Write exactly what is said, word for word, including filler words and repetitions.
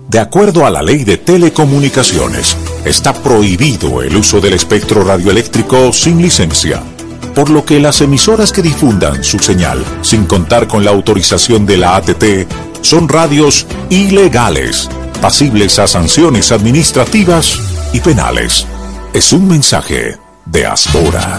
De acuerdo a la Ley de Telecomunicaciones, está prohibido el uso del espectro radioeléctrico sin licencia, por lo que las emisoras que difundan su señal sin contar con la autorización de la A T T son radios ilegales, pasibles a sanciones administrativas y penales. Es un mensaje de Astora.